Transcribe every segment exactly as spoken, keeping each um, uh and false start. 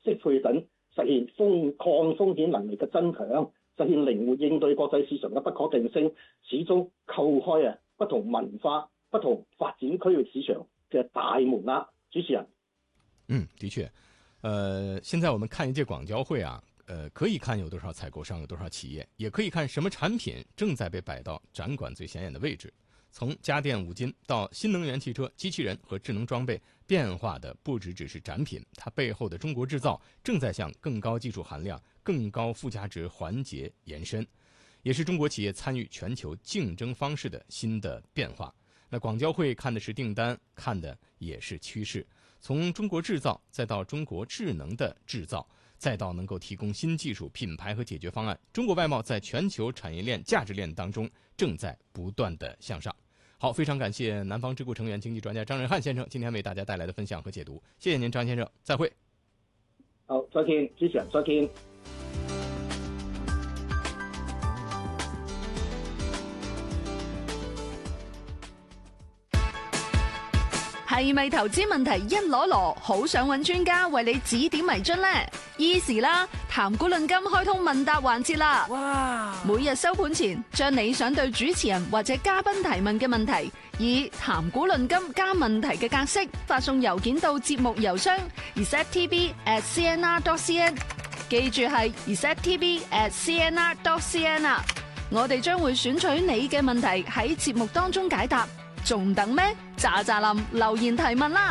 適配等，實現風抗風險能力嘅增強，實現靈活應對國際市場嘅不確定性，始終叩開啊不同文化、不同發展區域市場嘅大門啦。主持人， 嗯，的確，呃，現在我們看一屆廣交會啊，呃，可以看有多少採購商，有多少企業，也可以看什麼產品正在被擺到展館最顯眼的位置。從家電五金到新能源汽車、機器人和智能裝備，變化的不只只是展品，它背後的中國製造正在向更高技術含量、更高附加值環節延伸，也是中國企業參與全球競爭方式的新的變化。那廣交會看的是訂單，看的也是趨勢。從中國製造再到中國智能的製造，再到能夠提供新技術、品牌和解決方案，中國外貿在全球產業鏈、價值鏈當中正在不斷的向上。好，非常感謝南方智庫成員、經濟專家張仁漢先生今天為大家帶來的分享和解讀。謝謝您，張先生，再會。 好，再見，主持人，再見。 係咪投資問題一籮籮，好想揾專家為你指點迷津呢？Easy 啦，談股論金開通問答環節啦！哇！每日收盤前，將你想對主持人或者嘉賓提問嘅問題，以談股論金加問題嘅格式發送郵件到節目郵箱 r e c e p t v at c n r dot c n， 記住係 r e c e p t v at c n r dot c n 啊！我哋將會選取你嘅問題喺節目當中解答。仲等咩？喳喳林留言提問啦！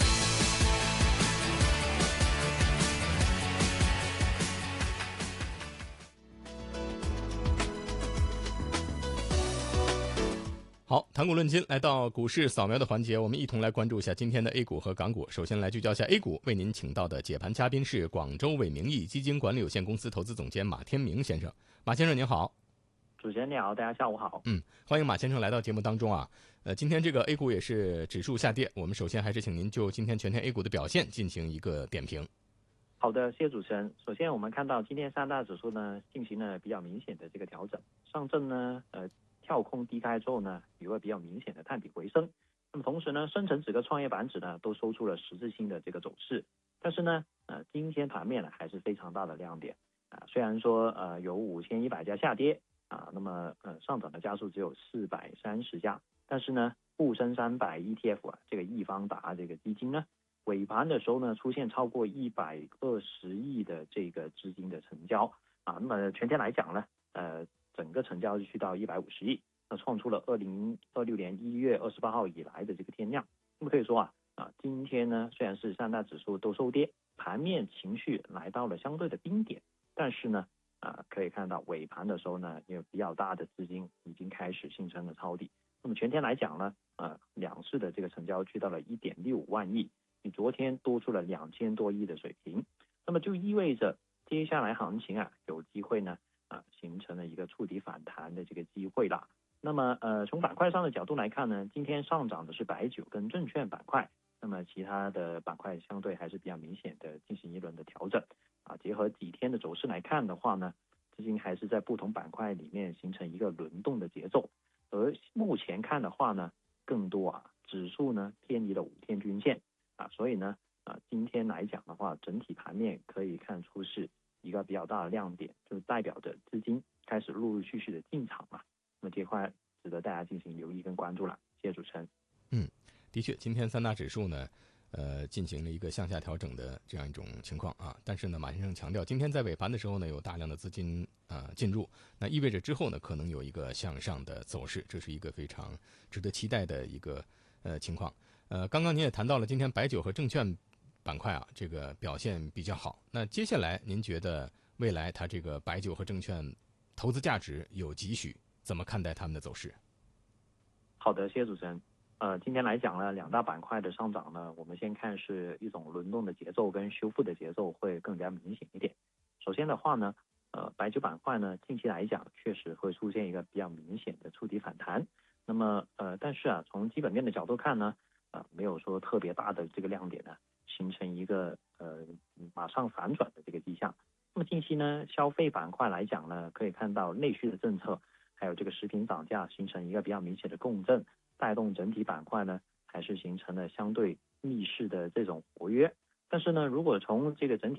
好，談股論金來到股市掃描的環節，我們一同來關注一下今天的 A 股和港股。首先來聚焦一下 A 股，為您請到的解盤嘉賓是廣州偉明義基金管理有限公司投資總監馬天明先生。馬先生您好。 主持人你好，大家下午好。 嗯，歡迎馬先生來到節目當中啊。呃，今天這個 A 股也是指數下跌，我們首先還是請您就今天全天 A 股的表現進行一個點評。 好的，謝謝主持人。首先我們看到今天三大指數呢進行了比較明顯的這個調整，上證呢，呃，跳空低開之後呢，有個比較明顯的探底回升。那麼同時呢，深成指和創業板指呢都收出了十字星的這個走勢。但是呢，呃，今天盤面呢還是非常大的亮點啊，雖然說呃有五千一百家下跌。啊，那麼呃上漲的家數只有四百三十家，但是呢，滬深三百 E T F 啊，這個易方達這個基金呢，尾盤的時候呢，出現超過一百二十億的這個資金的成交啊，那麼全天來講呢，呃，整個成交就去到一百五十億，那創出了二零二六年一月二十八號以來的這個天量。那麼可以說啊，啊，今天呢，雖然是三大指數都收跌，盤面情緒來到了相對的冰點，但是呢，啊，可以看到尾盤的時候呢，有比較大的資金已經開始形成了抄底。那麼全天來講呢，呃，兩市的這個成交去到了一點六五萬億，比昨天多出了兩千多億的水平。那麼就意味着接下來行情啊，有機會呢，啊，形成了一個觸底反彈的這個機會啦。那麼呃，從板塊上的角度來看呢，今天上漲的是白酒跟證券板塊，那麼其他的板塊相對還是比較明顯的進行一輪的調整。啊，結合幾天的走勢來看的話呢，資金還是在不同板塊裡面形成一個輪動的節奏。而目前看的話呢，更多啊指數呢偏離了五天均線啊，所以呢啊今天來講的話，整體盤面可以看出是一個比較大的亮點，就是代表着資金開始陸陸續續的進場了。那麼這塊值得大家進行留意跟關注了。謝謝主持人。 嗯，的確，今天三大指數呢。呃，進行了一個向下調整的這樣一種情況啊，但是呢，馬先生強調，今天在尾盤的時候呢，有大量的資金啊、呃、進入，那意味着之後呢，可能有一個向上的走勢，這是一個非常值得期待的一個呃情況。呃，剛剛您也談到了今天白酒和證券板塊啊，這個表現比較好。那接下來您覺得未來它這個白酒和證券投資價值有幾許？怎麼看待他們的走勢？ 好的，謝謝主持人。呃，今天來講呢，兩大板塊的上漲呢，我們先看是一種輪動的節奏跟修復的節奏會更加明顯一點。首先的話呢，呃，白酒板塊呢，近期來講確實會出現一個比較明顯的觸底反彈。那麼，呃，但是啊，從基本面的角度看呢，呃，沒有說特別大的這個亮點呢，形成一個呃馬上反轉的這個跡象。那麼近期呢，消費板塊來講呢，可以看到內需的政策，還有這個食品漲價形成一個比較明顯的共振。帶動整體板塊呢，還是形成了相對逆勢的這種活躍。但是呢，如果從這個整體